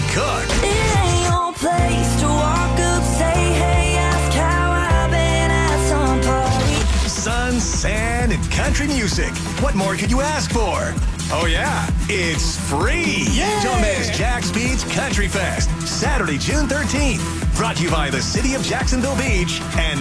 Cook. It ain't your place to walk up, say, hey, ask how I've been at some party. Sun, sand, and country music. What more could you ask for? Oh, yeah, it's free. Yeah. Don't miss Jack Speed's Country Fest, Saturday, June 13th. Brought to you by the City of Jacksonville Beach and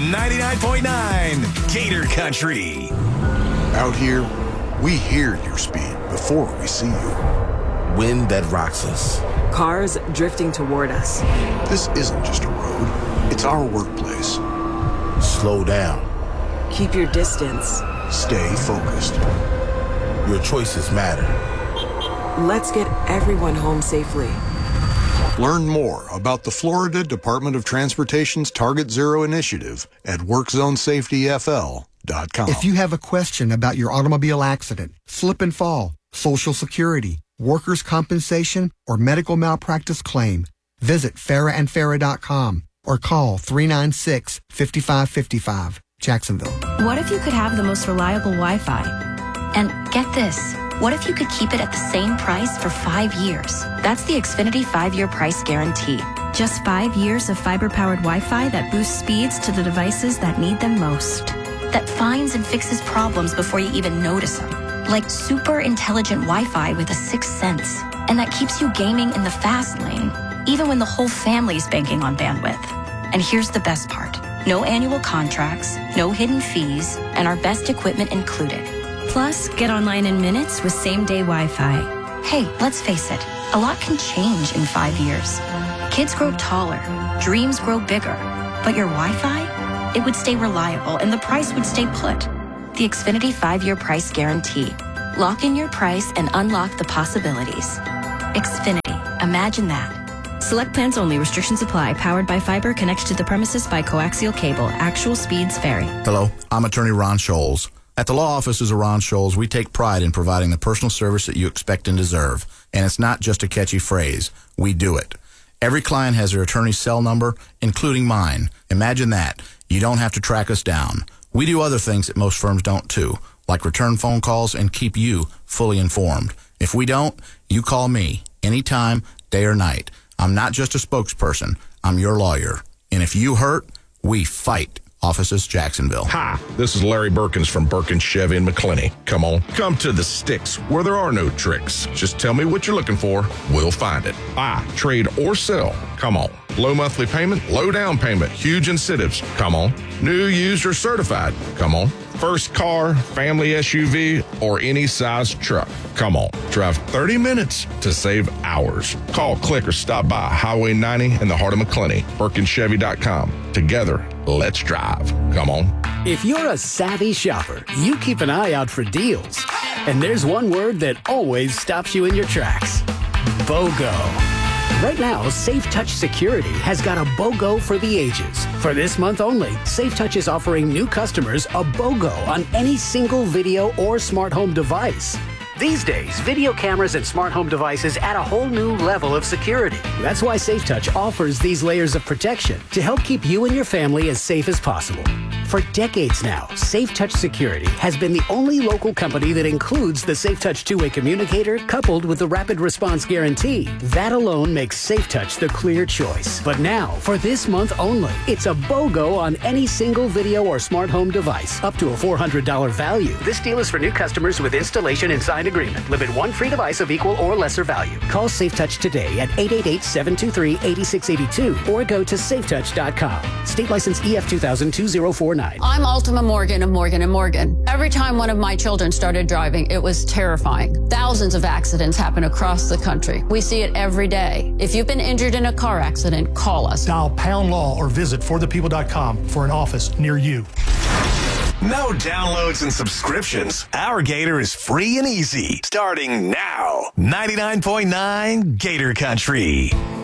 99.9 Gator Country. Out here, we hear your speed before we see you. Wind that rocks us. Cars drifting toward us. This isn't just a road, it's our workplace. Slow down. Keep your distance. Stay focused. Your choices matter. Let's get everyone home safely. Learn more about the Florida Department of Transportation's Target Zero initiative at WorkZoneSafetyFL.com. If you have a question about your automobile accident, slip and fall, Social Security, workers' compensation, or medical malpractice claim, visit FarahandFarah.com or call 396-5555, Jacksonville. What if you could have the most reliable Wi-Fi? And get this, what if you could keep it at the same price for 5 years? That's the Xfinity 5-year price guarantee. Just 5 years of fiber-powered Wi-Fi that boosts speeds to the devices that need them most. That finds and fixes problems before you even notice them. Like super intelligent Wi-Fi with a sixth sense. And that keeps you gaming in the fast lane, even when the whole family's banking on bandwidth. And here's the best part. No annual contracts, no hidden fees, and our best equipment included. Plus, get online in minutes with same-day Wi-Fi. Hey, let's face it, a lot can change in 5 years. Kids grow taller, dreams grow bigger, but your Wi-Fi, it would stay reliable and the price would stay put. The Xfinity 5-year price guarantee. Lock in your price and unlock the possibilities. Xfinity, imagine that. Select plans only. Restrictions apply. Powered by fiber. Connected to the premises by coaxial cable. Actual speeds vary. Hello, I'm attorney Ron Scholes. At the law offices of Ron Scholes, we take pride in providing the personal service that you expect and deserve. And it's not just a catchy phrase. We do it. Every client has their attorney's cell number, including mine. Imagine that. You don't have to track us down. We do other things that most firms don't too, like return phone calls and keep you fully informed. If we don't, you call me anytime, day or night. I'm not just a spokesperson. I'm your lawyer. And if you hurt, we fight. Offices, Jacksonville. Hi, this is Larry Berkins from Berkins Chevy in McClenny. Come on, come to the sticks where there are no tricks. Just tell me what you're looking for. We'll find it. Buy, trade, or sell. Come on. Low monthly payment, low down payment, huge incentives. Come on. New, used, or certified. Come on. First car, family SUV, or any size truck. Come on. Drive 30 minutes to save hours. Call, click, or stop by Highway 90 in the heart of McClenny. BerkinsChevy.com. Together, let's drive. Come on. If you're a savvy shopper, you keep an eye out for deals. And there's one word that always stops you in your tracks. BOGO. Right now, SafeTouch Security has got a BOGO for the ages. For this month only, SafeTouch is offering new customers a BOGO on any single video or smart home device. These days, video cameras and smart home devices add a whole new level of security. That's why SafeTouch offers these layers of protection to help keep you and your family as safe as possible. For decades now, SafeTouch Security has been the only local company that includes the SafeTouch two-way communicator coupled with the rapid response guarantee. That alone makes SafeTouch the clear choice. But now, for this month only, it's a BOGO on any single video or smart home device, up to a $400 value. This deal is for new customers with installation and signed agreement. Limit one free device of equal or lesser value. Call SafeTouch today at 888-723-8682 or go to safetouch.com. State license EF 2000-2049. I'm Ultima Morgan of Morgan & Morgan. Every time one of my children started driving, it was terrifying. Thousands of accidents happen across the country. We see it every day. If you've been injured in a car accident, call us. Dial pound law or visit forthepeople.com for an office near you. No downloads and subscriptions. Our Gator is free and easy. Starting now. 99.9 Gator Country.